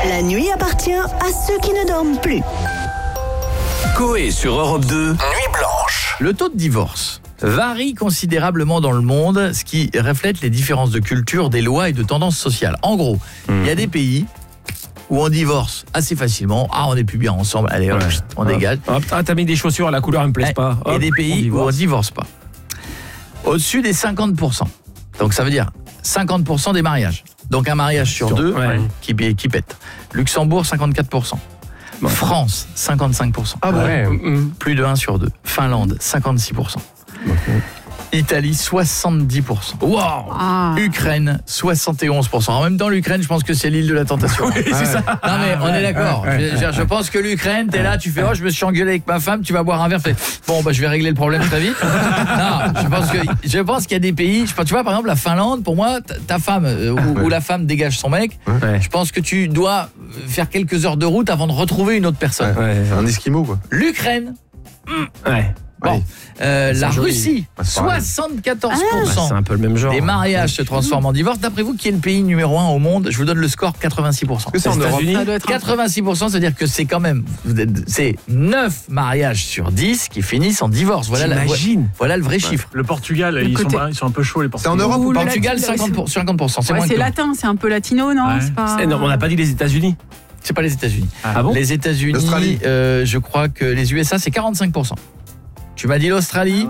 La nuit appartient à ceux qui ne dorment plus. Coé sur Europe 2, Nuit Blanche. Le taux de divorce varie considérablement dans le monde, ce qui reflète les différences de culture, des lois et de tendances sociales. En gros, il y a des pays où on divorce assez facilement. Ah, on n'est plus bien ensemble, allez, hop, on dégage. Ah, t'as mis des chaussures, la couleur ne me plaît pas. Il y a des pays où on divorce pas. Au-dessus des 50%. Donc ça veut dire 50% des mariages. Donc un mariage sur deux qui pète. Luxembourg, 54%. France, 55%. Ah bon Plus de 1 sur 2. Finlande, 56%. Italie, 70%. Wow. Ukraine, 71%. En même temps, l'Ukraine, je pense que c'est l'île de la tentation. Oui, c'est ça. Non mais on est d'accord. Je pense que l'Ukraine, t'es là, tu fais je me suis engueulé avec ma femme, tu vas boire un verre, bon je vais régler le problème très vite. Non, je pense qu'il y a des pays, tu vois par exemple la Finlande, pour moi ta femme ou la femme dégage son mec. Je pense que tu dois faire quelques heures de route avant de retrouver une autre personne. Un esquimau quoi. L'Ukraine. Bon, la Russie, 74%. C'est un peu le même genre. Des mariages se transforment en divorce. D'après vous, qui est le pays numéro 1 au monde? Je vous donne le score, 86%. C'est en Europe. 86%, c'est-à-dire que c'est quand même, c'est 9 mariages sur 10 qui finissent en divorce. Voilà le vrai chiffre. Le Portugal, ils sont un peu chauds les Portugais. C'est en Europe ou Portugal, 50%. C'est moins c'est que latin, c'est un peu latino, non? Non, on n'a pas dit les États-Unis. C'est pas les États-Unis. Ah bon? Les États-Unis, l'Australie. je crois que les USA, c'est 45%. Tu m'as dit l'Australie?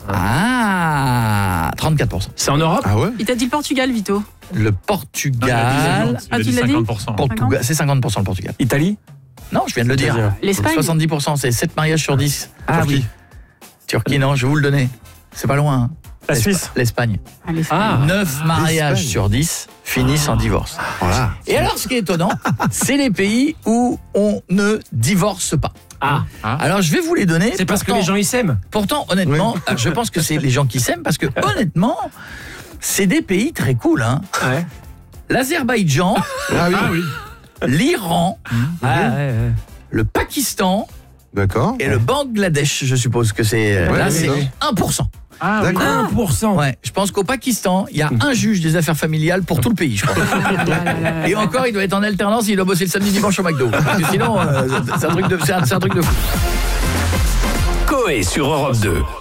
34%. C'est en Europe? Ah ouais? Il t'a dit le Portugal, Vito. Le Portugal, tu l'as dit? 50%. c'est 50% le Portugal. Italie? Non, je viens de le dire. L'Espagne? 70%, c'est 7 mariages sur 10. Ah Turquie. oui. Turquie, non, je vais vous le donner. C'est pas loin. Hein. La Suisse. L'Espagne. Ah, 9 mariages l'Espagne. sur 10 finissent en divorce. Voilà. Et alors, ce qui est étonnant, c'est les pays où on ne divorce pas. Alors, je vais vous les donner. C'est parce que les gens ils s'aiment. Pourtant, honnêtement, je pense que c'est les gens qui s'aiment parce que, honnêtement, c'est des pays très cool. Hein. L'Azerbaïdjan, l'Iran, le Pakistan D'accord. et le Bangladesh, je suppose que c'est... là, c'est 1%. Ah, oui. 1%. Ouais, je pense qu'au Pakistan, il y a un juge des affaires familiales pour tout le pays, je crois. Et encore, il doit être en alternance, il doit bosser le samedi dimanche au McDo. Parce que sinon, c'est un truc de fou. Coé sur Europe 2.